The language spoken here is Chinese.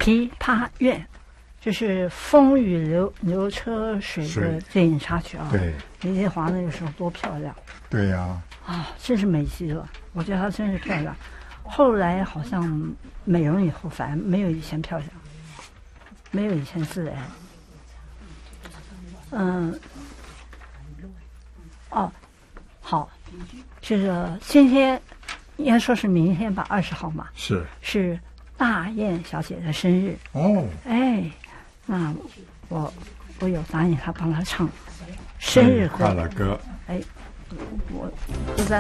琵琶怨》，就是风雨流车水的电影插曲啊。 对， 梅艳华那个时候多漂亮。 对呀。 真是美极了，我觉得她真是漂亮。后来好像美容以后，反而没有以前漂亮，没有以前自然。好，这个今天应该说是明天吧，20号嘛。是大雁小姐的生日。那我有答应她帮她唱生日歌。 快乐歌。 我不在。